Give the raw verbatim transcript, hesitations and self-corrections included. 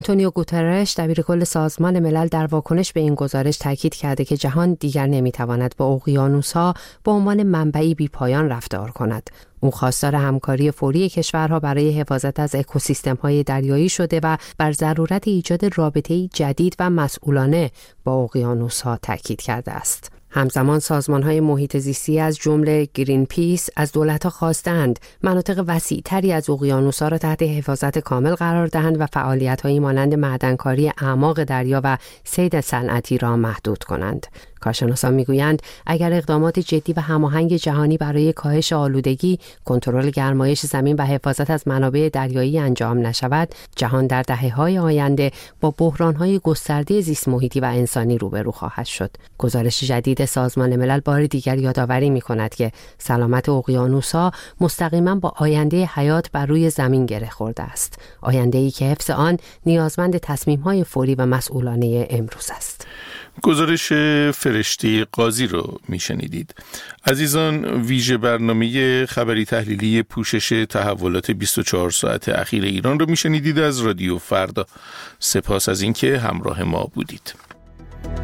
آنتونیو گوترش دبیرکل سازمان ملل در واکنش به این گزارش تاکید کرده که جهان دیگر نمیتواند با اقیانوس‌ها به عنوان منبعی بی‌پایان رفتار کند. او خواستار همکاری فوری کشورها برای حفاظت از اکوسیستم‌های دریایی شده و بر ضرورت ایجاد رابطه‌ای جدید و مسئولانه با اقیانوس‌ها تاکید کرده است. همزمان سازمان‌های محیط زیستی از جمله گرین پیس از دولت‌ها خواستند مناطق وسیع‌تری از اقیانوس‌ها را تحت حفاظت کامل قرار دهند و فعالیت‌هایی مانند معدنکاری اعماق دریا و صید صنعتی را محدود کنند. کارشناسان میگویند اگر اقدامات جدی و هماهنگ جهانی برای کاهش آلودگی، کنترل گرمایش زمین و حفاظت از منابع دریایی انجام نشود، جهان در دهه‌های آینده با بحران‌های گسترده زیست محیطی و انسانی روبرو خواهد شد. گزارش جدید سازمان ملل بار دیگر یادآوری می‌کند که سلامت اقیانوس‌ها مستقیما با آینده حیات بر روی زمین گره خورده است. آینده‌ای که حفظ آن نیازمند تصمیم‌های فوری و مسئولانه امروز است. گزارش فرشته قاضی رو میشنیدید. عزیزان، ویژه برنامه خبری تحلیلی پوشش تحولات بیست و چهار ساعت اخیر ایران رو میشنیدید از رادیو فردا. سپاس از اینکه همراه ما بودید.